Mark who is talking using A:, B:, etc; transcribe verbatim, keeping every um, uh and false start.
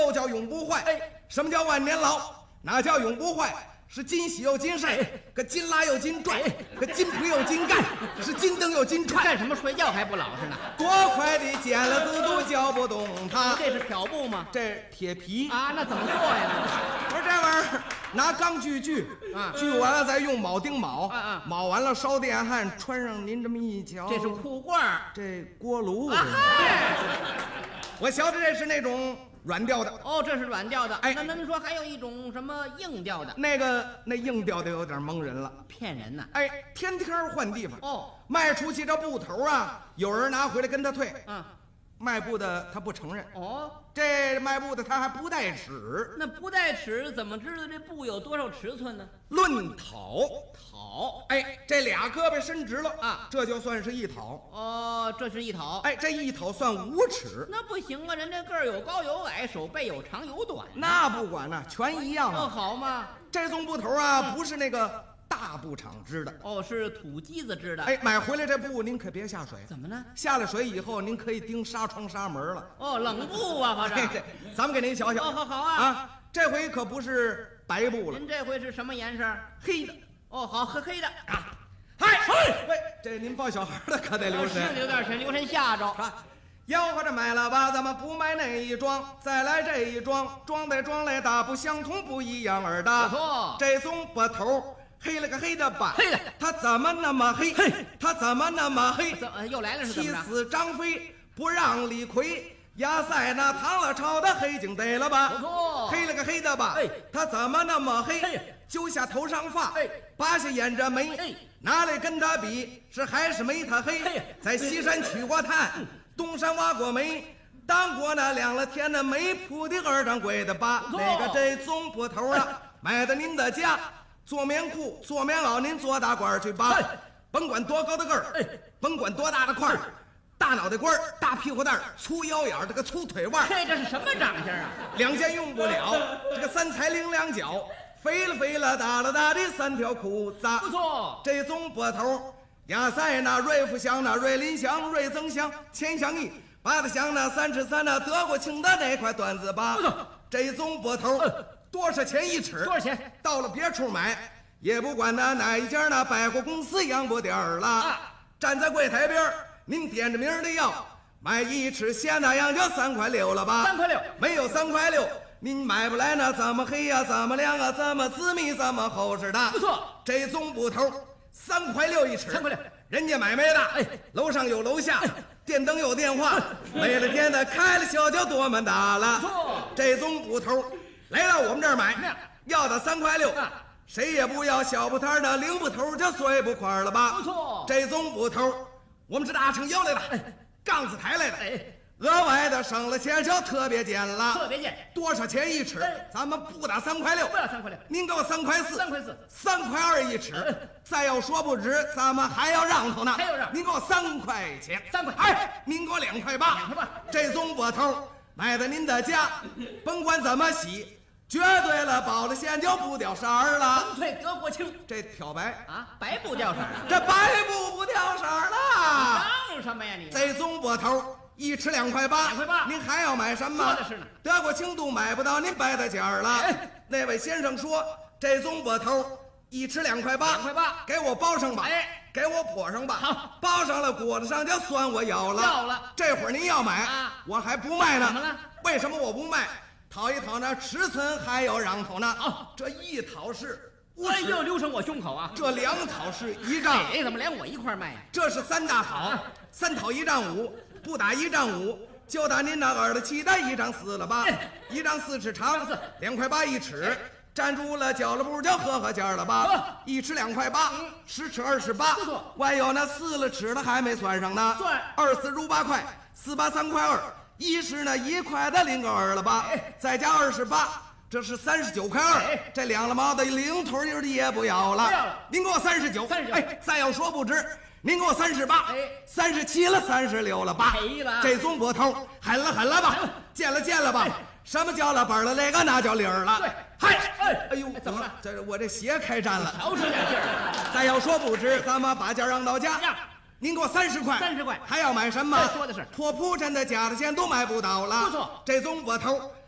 A: 都叫永不坏。哎，什么叫万年老？哪叫永不坏？是金喜又金晒，个金拉又金拽，个金皮又金盖，是金灯又金串。
B: 干什么睡觉还不老实呢？
A: 多快的剪了子都叫不动它。
B: 这是漂布吗？
A: 这铁皮
B: 啊，那怎么做呀？
A: 不是这玩意儿，拿钢锯锯，啊，锯完了再用铆钉铆，啊啊，铆完了烧电焊，穿上您这么一瞧，
B: 这是裤罐，
A: 这锅炉。
B: 啊嗨，
A: 我瞧着这是那种软调的。
B: 哦，这是软调的。
A: 哎，
B: 那您说还有一种什么硬调的？
A: 那个那硬调的有点蒙人了，
B: 骗人呢。
A: 哎，天天换地方。
B: 哦，
A: 卖出去这布头啊，有人拿回来跟他退。
B: 嗯，
A: 卖布的他不承认。
B: 哦，
A: 这卖布的他还不带尺。
B: 那不带尺怎么知道这布有多少尺寸呢？
A: 论讨。
B: 讨。
A: 哎，这俩胳膊伸直了
B: 啊，
A: 这就算是一讨。
B: 哦，这是一讨。
A: 哎，这一讨算五尺。
B: 那不行啊，人家个儿有高有矮，手背有长有短。
A: 那不管呢，全一样啊。
B: 哦，好嘛。
A: 这宗布头啊，不是那个大布厂织的。
B: 哦，是土机子织的。
A: 哎，买回来这布您可别下水。
B: 怎么呢？
A: 下了水以后，您可以钉纱窗纱门了。
B: 哦，冷布啊，合着。
A: 这咱们给您瞧瞧。
B: 哦，好好啊。
A: 啊，这回可不是白布了。
B: 您这回是什么颜色？
A: 黑的。
B: 哦，好，黑黑的啊。
A: 嗨，喂，这您抱小孩的可得留神。
B: 是有点神，留神吓着。
A: 吆喝着买了吧，咱们不买那一装，再来这一装，装的装来大不相同，不一样儿的。
B: 不错，
A: 这宗拨头黑了个黑的吧？
B: 黑的，
A: 它怎么那么黑？
B: 嘿，
A: 它怎么那么黑？
B: 怎么又来了？是怎么着？
A: 气死张飞，不让李逵。压塞那唐了朝的黑警逮了吧？
B: 不错，
A: 黑了个黑的吧？哎，他怎么那么黑？揪下头上发，哎，拔下眼着眉，哎，拿来跟他比，是还是没他黑？在西山取过炭，东山挖过煤，当过那亮了天的煤铺的二掌柜的吧？那个这棕布头啊，买到您的家，做棉裤，做棉袄，您做大褂去吧。甭管多高的个儿，甭管多大的块儿。大脑袋瓜儿，大屁股蛋儿，粗腰眼儿，这个粗腿腕儿，
B: 这这是什么长相啊？
A: 两件用不了，这个三才零两脚，肥了肥了，大了大的三条裤子。
B: 不错，
A: 这宗拨头，亚塞那瑞福祥那瑞林祥瑞增祥钱祥义，八大祥那三尺三那德国清的那块段子吧。
B: 不错，
A: 这宗拨头多少钱一尺？
B: 多少钱？
A: 到了别处买，也不管那哪一家那百货公司洋布店儿了。啊，站在柜台边儿。您点着名儿的要买一尺线那样就三块六了吧？
B: 三块六，
A: 没有三块六，您买不来那怎么黑呀、啊？怎么亮啊？怎么紫密？怎么厚实的？
B: 不错，
A: 这宗布头三块六一尺，
B: 三块六，
A: 人家买没的。哎，楼上有楼下，哎、电灯有电话，没了电的开了销就多么大了。
B: 不错，
A: 这宗布头来到我们这儿买，要到三块六。啊，谁也不要小布摊的零布头就碎不块了吧？
B: 不错，
A: 这宗布头。我们是大成腰来的，杠子抬来的，哎，额外的省了钱就特别贱了，
B: 特别贱，
A: 多少钱一尺？咱们不打三块六，
B: 不要三块六，
A: 您给我三块四，
B: 三块四，
A: 三块二一尺，再要说不值，咱们还要让头呢，
B: 还要让，
A: 您给我三块钱，
B: 三块，
A: 哎，您给我两块八，
B: 两块八，
A: 这宗拨头买在您的家，甭管怎么洗。绝对了，包了线就不掉色儿了。
B: 纯粹德国青，
A: 这漂白
B: 啊，白不掉色儿，
A: 这白布不掉色儿了。
B: 当什么呀你？
A: 这宗拨头一尺两块八，
B: 两块八，
A: 您还要买什么？
B: 说的是呢。
A: 德国青都买不到，您白在价儿了。哎，那位先生说这宗拨头一尺两块八，
B: 两块八，
A: 给我包上吧。
B: 哎，
A: 给我裹上吧。
B: 好，
A: 包上了，裹子上就算我要了。
B: 要了。
A: 这会儿您要买，
B: 啊，
A: 我还不卖呢。
B: 怎么了？
A: 为什么我不卖？讨一讨那尺寸还要让头呢。
B: 哦，
A: 这一讨是五
B: 尺，又留上我胸口啊。
A: 这两讨是一丈，
B: 哎，怎么连我一块卖呀？
A: 这是三大讨，啊、三讨一丈五，不打一丈五，就打您那二的七的一丈四了吧？哎、一丈四尺长，两块八一尺。哎，站住了，交了步就合合价了吧？啊、一尺两块八，嗯、十尺二十八，
B: 不错。
A: 还有那四了尺的还没算上呢，
B: 算
A: 二四如八块，四八三块二。一是那一块的零个二了吧？哎，再加二十八，这是三十九块二。哎，这两了毛的零头儿的也不要了。不要了，您给我三十九。
B: 三十九。
A: 哎，再要说不值，您给我三十八。哎，三十七了，三十六了吧？
B: 赔了。
A: 这宗拨头狠了狠了吧？见了见了吧？哎，什么叫了本了？那个那叫理儿了。
B: 对，
A: 嗨，哎，哎呦，
B: 怎么了？
A: 这我这鞋开战了。
B: 瞧出点劲儿。
A: 再要说不值，咱们把价让到家。
B: 让。
A: 您给我三十块，
B: 三十块，
A: 还要买什么？
B: 说的是
A: 破铺陈的假的钱都买不到了。
B: 不错，
A: 这宗拨头